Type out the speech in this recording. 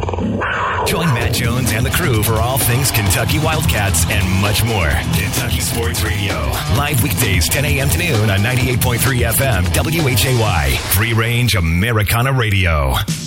Join Matt Jones and the crew for all things Kentucky Wildcats and much more. Kentucky Sports Radio. Live weekdays 10 a.m. to noon on 98.3 FM WHAY. Free range Americana Radio.